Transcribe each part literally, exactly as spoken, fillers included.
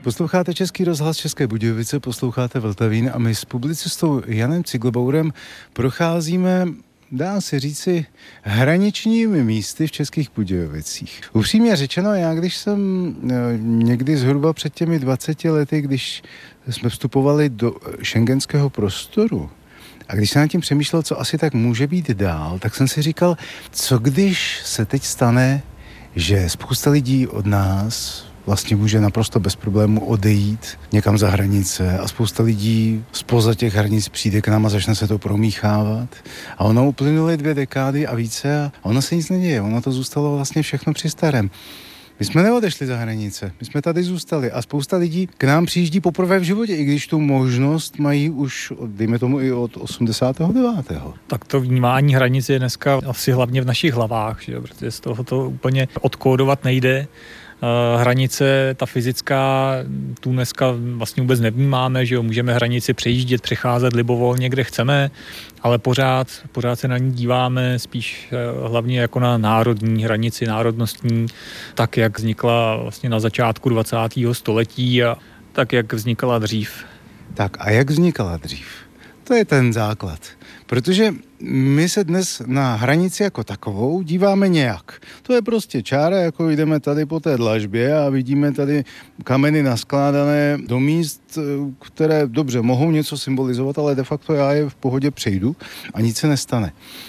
Posloucháte Český rozhlas České Budějovice, posloucháte Vltavín a my s publicistou Janem Ciglobourem procházíme, dá se říci, hraničními místy v Českých Budějovicích. Upřímně řečeno, já když jsem někdy zhruba před těmi dvaceti lety, když jsme vstupovali do šengenského prostoru, a když jsem nad tím přemýšlel, co asi tak může být dál, tak jsem si říkal, co když se teď stane, že spousta lidí od nás vlastně může naprosto bez problému odejít někam za hranice a spousta lidí zpoza těch hranic přijde k nám a začne se to promíchávat. A ono uplynuly dvě dekády a více a ono se nic neděje. Ono to zůstalo vlastně všechno při starém. My jsme neodešli za hranice, my jsme tady zůstali a spousta lidí k nám přijíždí poprvé v životě, i když tu možnost mají už, dejme tomu, i od osmdesátého devátého Tak to vnímání hranice je dneska asi hlavně v našich hlavách, že? Protože z toho to úplně odkódovat nejde. Hranice, ta fyzická, tu dneska vlastně vůbec nevnímáme, že jo, můžeme hranici přejíždět, přecházet libovolně, kde chceme, ale pořád, pořád se na ní díváme spíš hlavně jako na národní hranici, národnostní, tak jak vznikla vlastně na začátku dvacátého století a tak jak vznikala dřív. Tak a jak vznikala dřív? To je ten základ. Protože my se dnes na hranici jako takovou díváme nějak. To je prostě čára, jako jdeme tady po té dlažbě a vidíme tady kameny naskládané do míst, které dobře mohou něco symbolizovat, ale de facto já je v pohodě přejdu a nic se nestane.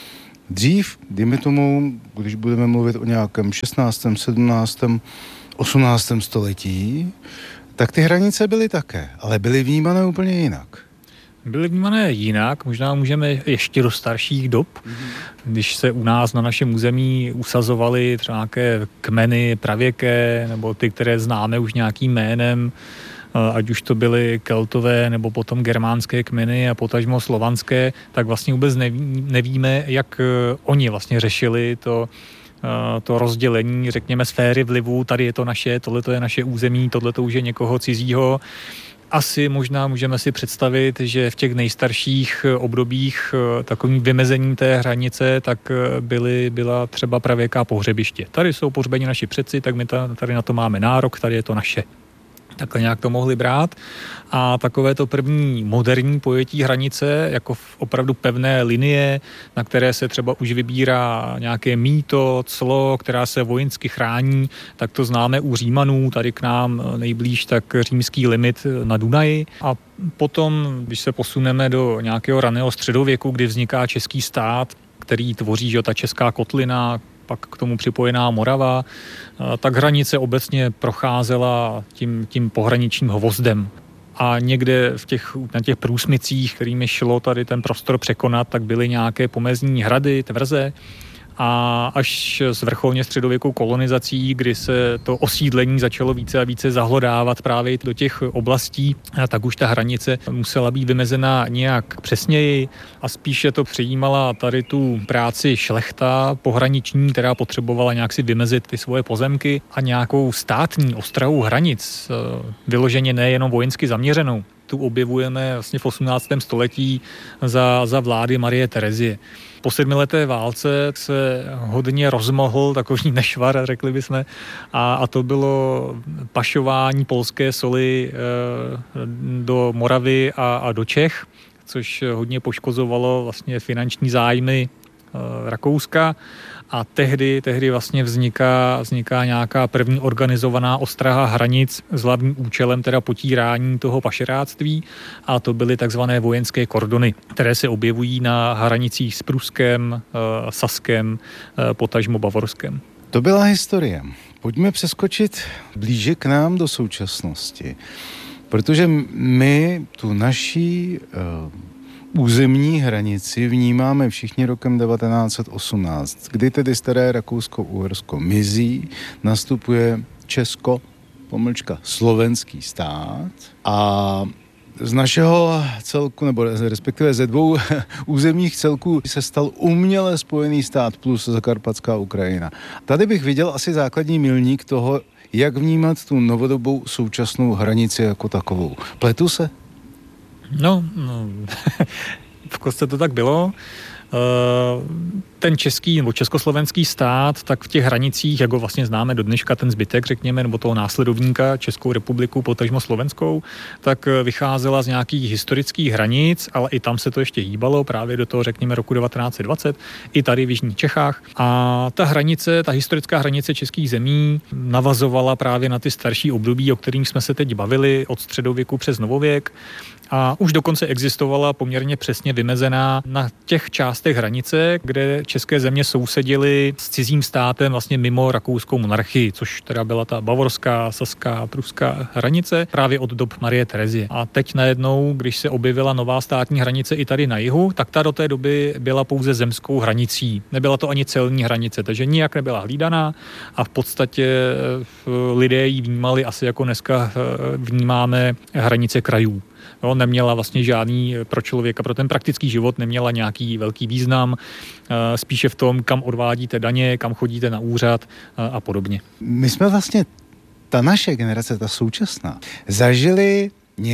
Dřív, dejme tomu, když budeme mluvit o nějakém šestnáctém, sedmnáctém, osmnáctém století, tak ty hranice byly také, ale byly vnímané úplně jinak. Byly vnímané jinak, možná můžeme ještě do starších dob, když se u nás na našem území usazovaly třeba nějaké kmeny pravěké, nebo ty, které známe už nějakým jménem, ať už to byly keltové, nebo potom germánské kmeny a potažmo slovanské, tak vlastně vůbec neví, nevíme, jak oni vlastně řešili to, to rozdělení, řekněme, sféry vlivu, tady je to naše, tohle je naše území, tohle to už je někoho cizího. Asi možná můžeme si představit, že v těch nejstarších obdobích takovým vymezením té hranice tak byly, byla třeba pravěká pohřebiště. Tady jsou pohřbeni naši předci, tak my tady na to máme nárok, tady je to naše. Takhle nějak to mohli brát. A takové to první moderní pojetí hranice, jako v opravdu pevné linie, na které se třeba už vybírá nějaké mýto, clo, která se vojensky chrání, tak to známe u Římanů, tady k nám nejblíž tak římský limit na Dunaji. A potom, když se posuneme do nějakého raného středověku, kdy vzniká český stát, který tvoří, že ta česká kotlina, pak k tomu připojená Morava, tak hranice obecně procházela tím, tím pohraničním hvozdem. A někde v těch, na těch průsmycích, kterými šlo tady ten prostor překonat, tak byly nějaké pomezní hrady, tvrze. A až s vrcholně středověkou kolonizací, kdy se to osídlení začalo více a více zahlodávat právě do těch oblastí, tak už ta hranice musela být vymezena nějak přesněji a spíše to přijímala tady tu práci šlechta pohraniční, která potřebovala nějak si vymezit ty svoje pozemky a nějakou státní ostrahu hranic, vyloženě nejenom vojensky zaměřenou. Tu objevujeme vlastně v osmnáctém století za, za vlády Marie Terezie. Po sedmileté válce se hodně rozmohl takový nešvar, řekli bychom, a, a to bylo pašování polské soli e, do Moravy a, a do Čech, což hodně poškozovalo vlastně finanční zájmy e, Rakouska. A tehdy, tehdy vlastně vzniká, vzniká nějaká první organizovaná ostraha hranic s hlavním účelem teda potírání toho pašeráctví a to byly takzvané vojenské kordony, které se objevují na hranicích s Pruskem, Saskem, potažmo Bavorskem. To byla historie. Pojďme přeskočit blíže k nám do současnosti, protože my tu naší územní hranici vnímáme všichni rokem devatenáct set osmnáct, kdy tedy staré Rakousko-Uhersko mizí, nastupuje Česko, pomlčka slovenský stát a z našeho celku, nebo respektive ze dvou územních celků se stal uměle spojený stát plus Zakarpatská Ukrajina. Tady bych viděl asi základní milník toho, jak vnímat tu novodobou současnou hranici jako takovou. Pletu se? No, no v kostce to tak bylo. ten český nebo československý stát, tak v těch hranicích, jak ho vlastně známe do dneška, ten zbytek, řekněme, nebo toho následovníka Českou republiku, potažmo Slovenskou, tak vycházela z nějakých historických hranic, ale i tam se to ještě hýbalo, právě do toho, řekněme, roku devatenáct set dvacet, i tady v jižních Čechách. A ta hranice, ta historická hranice českých zemí navazovala právě na ty starší období, o kterým jsme se teď bavili, od středověku přes novověk. A už dokonce existovala poměrně přesně vymezená na těch částech hranice, kde české země sousedily s cizím státem vlastně mimo rakouskou monarchii, což teda byla ta bavorská, saská, pruská hranice právě od dob Marie Terezie. A teď najednou, když se objevila nová státní hranice i tady na jihu, tak ta do té doby byla pouze zemskou hranicí. Nebyla to ani celní hranice, takže nijak nebyla hlídaná a v podstatě lidé ji vnímali asi jako dneska vnímáme hranice krajů. Jo, neměla vlastně žádný pro člověka, pro ten praktický život neměla nějaký velký význam, spíše v tom, kam odvádíte daně, kam chodíte na úřad a podobně. My jsme vlastně, ta naše generace, ta současná, zažili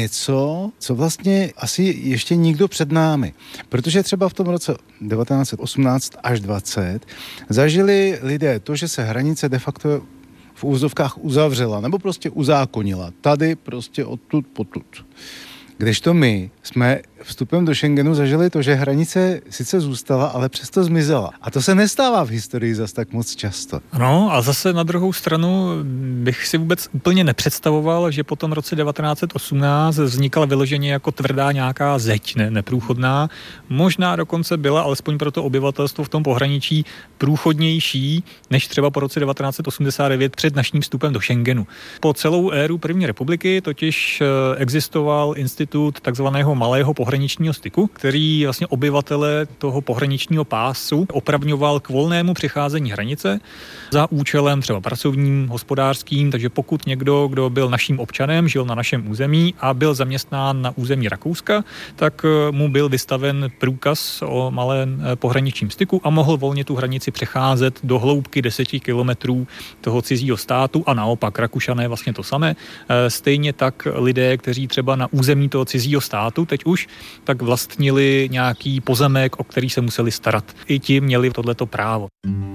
něco, co vlastně asi ještě nikdo před námi. Protože třeba v tom roce devatenáct set osmnáct až dvacet zažili lidé to, že se hranice de facto v úzovkách uzavřela, nebo prostě uzákonila. Tady prostě odtud potud. Kdežto my jsme vstupem do Schengenu zažili to, že hranice sice zůstala, ale přesto zmizela. A to se nestává v historii zas tak moc často. No a zase na druhou stranu bych si vůbec úplně nepředstavoval, že po tom roce devatenáct set osmnáct vznikla vyloženě jako tvrdá nějaká zeď, ne, neprůchodná. Možná dokonce byla, alespoň pro to obyvatelstvo v tom pohraničí, průchodnější, než třeba po roce devatenáct set osmdesát devět před naším vstupem do Schengenu. Po celou éru první republiky totiž existoval institut takzvaného malého pohraničního styku, který vlastně obyvatele toho pohraničního pásu opravňoval k volnému přecházení hranice za účelem třeba pracovním, hospodářským, takže pokud někdo, kdo byl naším občanem, žil na našem území a byl zaměstnán na území Rakouska, tak mu byl vystaven průkaz o malém pohraničním styku a mohl volně tu hranici přecházet do hloubky deseti kilometrů toho cizího státu a naopak Rakušané vlastně to samé. Stejně tak lidé, kteří třeba na území toho cizího státu teď už, tak vlastnili nějaký pozemek, o který se museli starat. I ti měli tohleto právo.